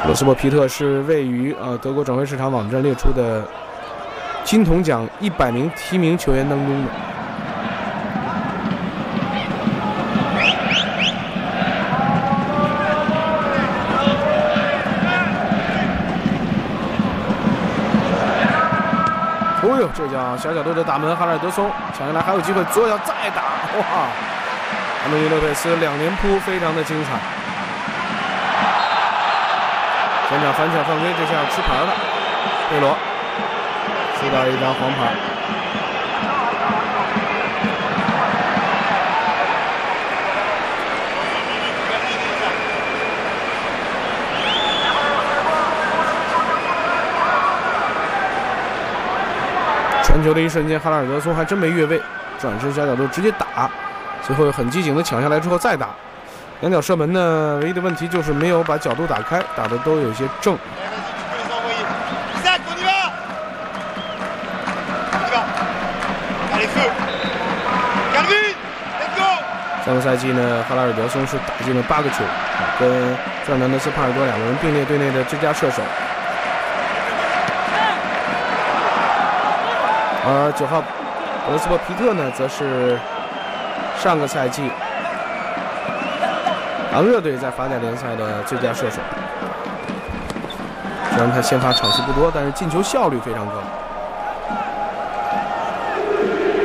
罗斯伯皮特是位于德国转会市场网站列出的金童奖100名提名球员当中的。哦呦，这叫小角度的打门，哈尔德松抢下来还有机会，左脚再打，哇！安东尼勒佩斯2连扑，非常的精彩。前场反抢犯规，这下吃牌了，贝罗收到一张黄牌。传球的一瞬间，哈拉尔德松还真没越位，转身小角度直接打，最后很机警的抢下来之后再打。两脚射门呢，唯一的问题就是没有把角度打开，打的都有些正。上个赛季呢，哈拉尔德松是打进了8个球，跟费尔南德斯·帕尔多2个人并列队内的最佳射手。而9号罗斯伯皮特呢，则是上个赛季昂热队在法甲联赛的最佳射手。虽然他先发场次不多，但是进球效率非常高。